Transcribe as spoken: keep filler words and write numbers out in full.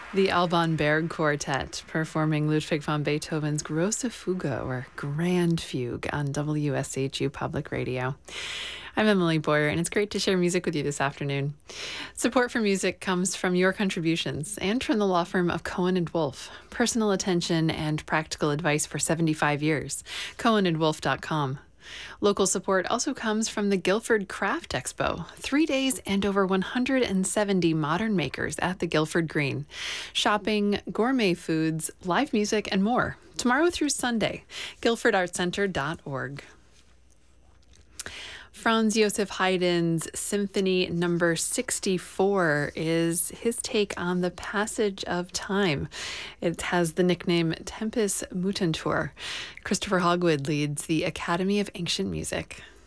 The Alban Berg Quartet performing Ludwig van Beethoven's Grosse Fuge, or Grand Fugue, on W S H U Public Radio. I'm Emily Boyer, and it's great to share music with you this afternoon. Support for music comes from your contributions and from the law firm of Cohen and Wolfe. Personal attention and practical advice for seventy-five years. cohen and wolfe dot com. Local support also comes from the Guilford Craft Expo. Three days and over one hundred seventy modern makers at the Guilford Green. Shopping, gourmet foods, live music, and more. Tomorrow through Sunday. guilford art center dot org. Franz Josef Haydn's Symphony Number sixty-four is his take on the passage of time. It has the nickname Tempus Mutantur. Christopher Hogwood leads the Academy of Ancient Music.